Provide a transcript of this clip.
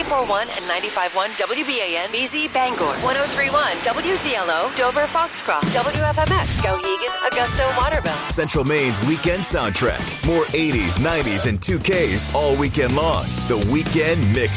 94.1 and 95.1 WBAN BZ Bangor, 103.1 WZLO Dover Foxcroft, WFMX Skowhegan Augusta Waterville. Central Maine's weekend soundtrack. More 80s, 90s, and 2Ks all weekend long. The Weekend Mix